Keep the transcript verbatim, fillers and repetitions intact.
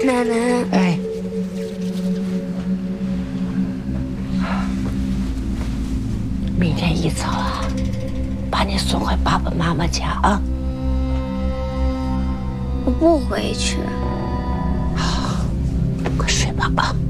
奶奶， 哎，明天一早啊，把你送回爸爸妈妈家啊。 我不回去。 好，快睡吧啊。